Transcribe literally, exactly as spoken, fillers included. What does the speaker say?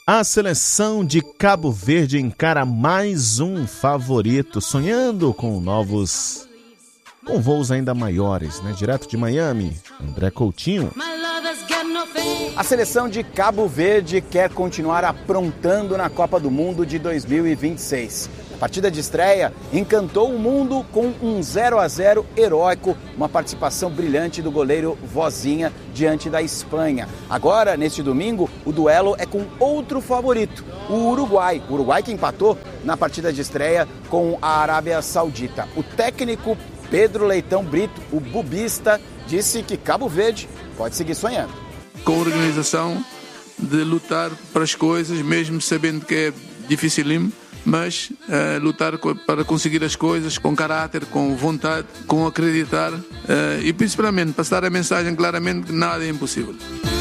A seleção de Cabo Verde encara mais um favorito, sonhando com novos, com voos ainda maiores, né? Direto de Miami, André Coutinho. A seleção de Cabo Verde quer continuar aprontando na Copa do Mundo de dois mil e vinte e seis. A partida de estreia encantou o mundo com um zero a zero heróico, uma participação brilhante do goleiro Vozinha diante da Espanha. Agora, neste domingo, o duelo é com outro favorito, o Uruguai. O Uruguai que empatou na partida de estreia com a Arábia Saudita. O técnico Pedro Leitão Brito, o bubista, disse que Cabo Verde pode seguir sonhando. Com organização, de lutar para as coisas, mesmo sabendo que é dificílimo, mas uh, lutar para conseguir as coisas com caráter, com vontade, com acreditar uh, e principalmente passar a mensagem claramente que nada é impossível.